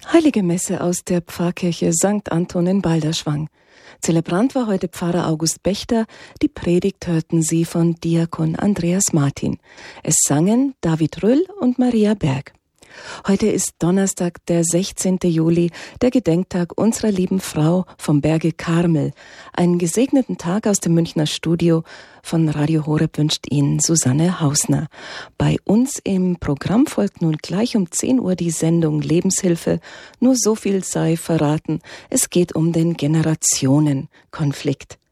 Heilige Messe aus der Pfarrkirche St. Anton in Balderschwang. Zelebrant war heute Pfarrer August Bechter. Die Predigt hörten Sie von Diakon Andreas Martin. Es sangen David Rüll und Maria Berg. Heute ist Donnerstag, der 16. Juli, der Gedenktag unserer lieben Frau vom Berge Karmel. Einen gesegneten Tag aus dem Münchner Studio von Radio Horeb wünscht Ihnen Susanne Hausner. Bei uns im Programm folgt nun gleich um 10 Uhr die Sendung Lebenshilfe. Nur so viel sei verraten, es geht um den Generationenkonflikt.